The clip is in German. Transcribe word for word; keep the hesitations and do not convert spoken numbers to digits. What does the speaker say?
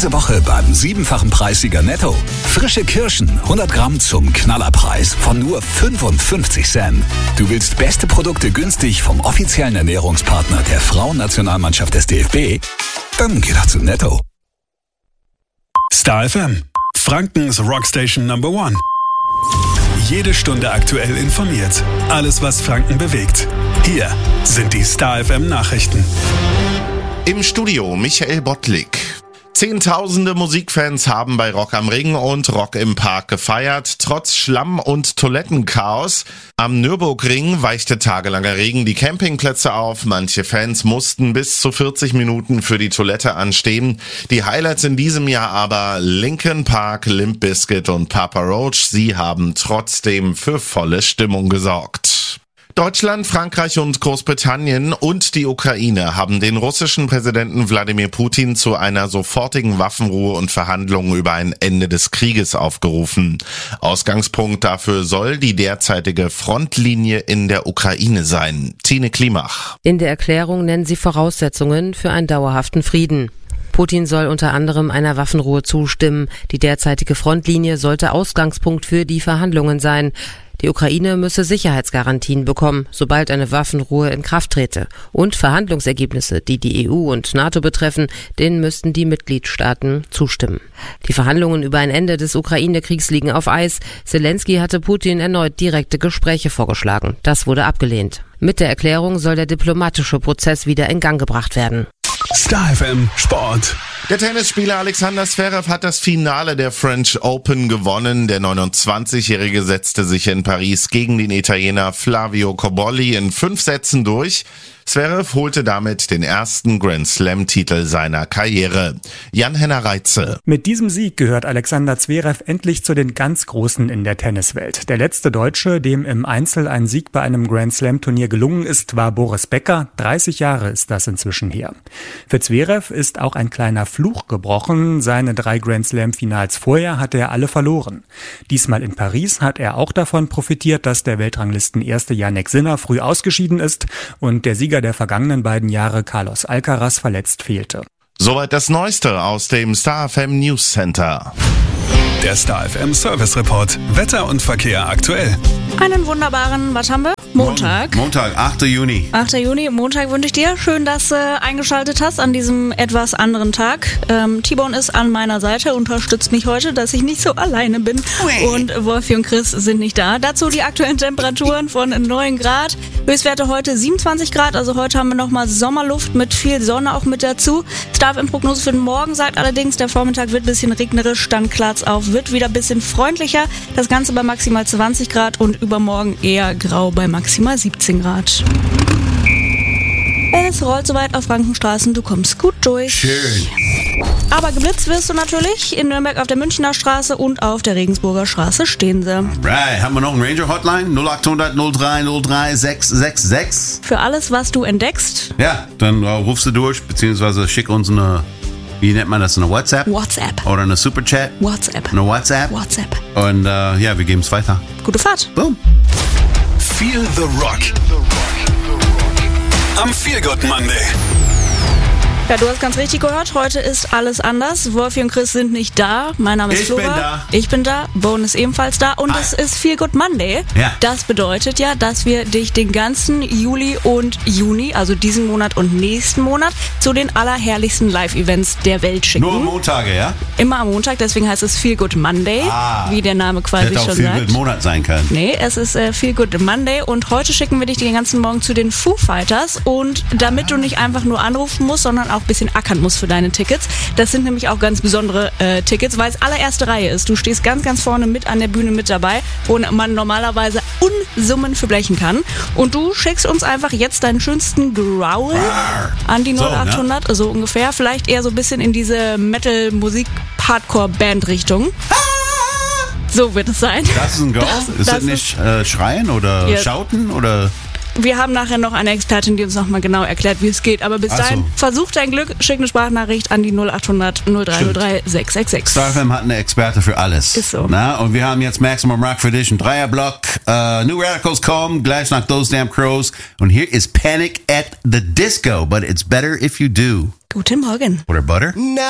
Diese Woche beim siebenfachen Preissieger Netto. Frische Kirschen, hundert Gramm zum Knallerpreis von nur fünfundfünfzig Cent. Du willst beste Produkte günstig vom offiziellen Ernährungspartner der Frauennationalmannschaft des D F B? Dann geh doch zu Netto. Star F M, Frankens Rockstation Number One. Jede Stunde aktuell informiert. Alles, was Franken bewegt. Hier sind die Star F M Nachrichten. Im Studio Michael Bottlik. Zehntausende Musikfans haben bei Rock am Ring und Rock im Park gefeiert, trotz Schlamm- und Toilettenchaos. Am Nürburgring weichte tagelanger Regen die Campingplätze auf. Manche Fans mussten bis zu vierzig Minuten für die Toilette anstehen. Die Highlights in diesem Jahr aber Linkin Park, Limp Bizkit und Papa Roach. Sie haben trotzdem für volle Stimmung gesorgt. Deutschland, Frankreich und Großbritannien und die Ukraine haben den russischen Präsidenten Wladimir Putin zu einer sofortigen Waffenruhe und Verhandlungen über ein Ende des Krieges aufgerufen. Ausgangspunkt dafür soll die derzeitige Frontlinie in der Ukraine sein. Tine Klimach. In der Erklärung nennen sie Voraussetzungen für einen dauerhaften Frieden. Putin soll unter anderem einer Waffenruhe zustimmen. Die derzeitige Frontlinie sollte Ausgangspunkt für die Verhandlungen sein. Die Ukraine müsse Sicherheitsgarantien bekommen, sobald eine Waffenruhe in Kraft trete. Und Verhandlungsergebnisse, die die E U und NATO betreffen, denen müssten die Mitgliedstaaten zustimmen. Die Verhandlungen über ein Ende des Ukraine-Kriegs liegen auf Eis. Zelensky hatte Putin erneut direkte Gespräche vorgeschlagen. Das wurde abgelehnt. Mit der Erklärung soll der diplomatische Prozess wieder in Gang gebracht werden. Star F M Sport. Der Tennisspieler Alexander Zverev hat das Finale der French Open gewonnen. Der neunundzwanzigjährige setzte sich in Paris gegen den Italiener Flavio Cobolli in fünf Sätzen durch. Zverev holte damit den ersten Grand Slam-Titel seiner Karriere. Jan-Henner Reitze. Mit diesem Sieg gehört Alexander Zverev endlich zu den ganz Großen in der Tenniswelt. Der letzte Deutsche, dem im Einzel ein Sieg bei einem Grand Slam-Turnier gelungen ist, war Boris Becker. dreißig Jahre ist das inzwischen her. Für Zverev ist auch ein kleiner Fluch gebrochen. Seine drei Grand Slam-Finals vorher hatte er alle verloren. Diesmal in Paris hat er auch davon profitiert, dass der Weltranglisten-Erste Jannik Sinner früh ausgeschieden ist und der Sieger der vergangenen beiden Jahre Carlos Alcaraz verletzt fehlte. Soweit das Neueste aus dem Star F M News Center. Der Star F M Service Report. Wetter und Verkehr aktuell. Einen wunderbaren, was haben wir? Montag. Montag, achter Juni. achter Juni, Montag wünsche ich dir. Schön, dass du eingeschaltet hast an diesem etwas anderen Tag. Ähm, T-Bone ist an meiner Seite, unterstützt mich heute, dass ich nicht so alleine bin. Ui. Und Wolfi und Chris sind nicht da. Dazu die aktuellen Temperaturen von neun Grad. Höchstwerte heute siebenundzwanzig Grad. Also heute haben wir nochmal Sommerluft mit viel Sonne auch mit dazu. Star F M Prognose für den Morgen sagt allerdings, der Vormittag wird ein bisschen regnerisch, dann klart's auf, wird wieder ein bisschen freundlicher. Das Ganze bei maximal zwanzig Grad und übermorgen eher grau bei maximal siebzehn Grad. Es rollt soweit auf Frankenstraßen, du kommst gut durch. Schön. Aber geblitzt wirst du natürlich. In Nürnberg auf der Münchner Straße und auf der Regensburger Straße stehen sie. Right, haben wir noch einen Ranger-Hotline? null acht hundert null drei null drei sechs sechs sechs. Für alles, was du entdeckst. Ja, dann uh, rufst du durch, beziehungsweise schick uns eine, wie nennt man das, eine WhatsApp? WhatsApp. Oder eine Superchat? WhatsApp. Eine WhatsApp? WhatsApp. Und uh, ja, wir geben es weiter. Gute Fahrt. Boom. Feel the Rock. Am Feel Good Monday. Ja, du hast ganz richtig gehört, heute ist alles anders. Wolfi und Chris sind nicht da. Mein Name ist Ich Flora. bin da. Ich bin da. Bone ist ebenfalls da. Und Hi. es ist Feel Good Monday. Ja. Das bedeutet ja, dass wir dich den ganzen Juli und Juni, also diesen Monat und nächsten Monat, zu den allerherrlichsten Live-Events der Welt schicken. Nur Montage, ja? Immer am Montag, deswegen heißt es Feel Good Monday, Ah. wie der Name quasi Hätte auch schon viel sagt. mit Monat sein können. Nee, es ist äh, Feel Good Monday und heute schicken wir dich den ganzen Morgen zu den Foo Fighters und damit du nicht einfach nur anrufen musst, sondern auch ein bisschen ackern musst für deine Tickets. Das sind nämlich auch ganz besondere äh, Tickets, weil es allererste Reihe ist. Du stehst ganz, ganz vorne mit an der Bühne mit dabei, wo man normalerweise Unsummen für blechen kann. Und du schickst uns einfach jetzt deinen schönsten Growl an die So, null acht hundert, ne? so ungefähr. Vielleicht eher so ein bisschen in diese Metal-Musik-Hardcore-Band-Richtung. So wird es sein. Das ist ein Go? Das- ist das, das nicht äh, schreien oder Ja. schauten oder? Wir haben nachher noch eine Expertin, die uns nochmal genau erklärt, wie es geht. Aber bis Ach dahin, so. versuch dein Glück, schick eine Sprachnachricht an die null acht hundert null drei null drei sechs sechs sechs. Star F M hat eine Experte für alles. Ist so. Na, und wir haben jetzt Maximum Rock für dich, ein Dreierblock. Uh, New Radicals kommen, gleich nach Those Damn Crows. Und hier ist Panic at the Disco, but it's better if you do. Guten Morgen. Oder Butter?